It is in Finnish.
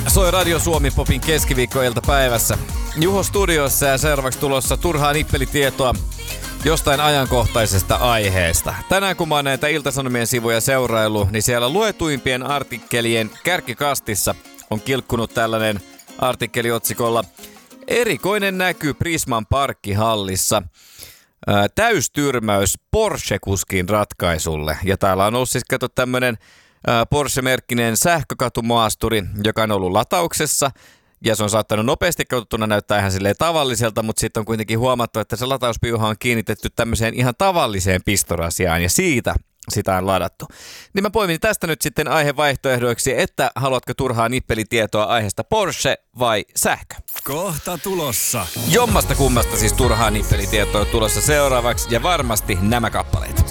Soi Radio Suomi Popin keskiviikkoiltapäivässä. Juho studiossa ja seuraavaksi tulossa turhaa nippelitietoa jostain ajankohtaisesta aiheesta. Tänään kun mä oon näitä Ilta-Sanomien sivuja seuraillut, niin siellä luetuimpien artikkelien kärkikastissa on kilkkunut tällainen artikkeli otsikolla "Erikoinen näky Prisman parkkihallissa. Täystyrmäys Porsche-kuskin ratkaisulle". Ja täällä on ollut siis tämmönen Porsche-merkkinen sähkökatumaasturi, joka on ollut latauksessa. Ja se on saattanut nopeasti katsottuna näyttää ihan silleen tavalliselta, mutta sitten on kuitenkin huomattu, että se latauspiuha on kiinnitetty tämmöiseen ihan tavalliseen pistorasiaan ja siitä sitä on ladattu. Niin mä poimin tästä nyt sitten aihevaihtoehdoiksi, että haluatko turhaa nippelitietoa aiheesta Porsche vai sähkö? Kohta tulossa. Jommasta kummasta siis turhaa nippelitietoa tulossa seuraavaksi ja varmasti nämä kappaleet.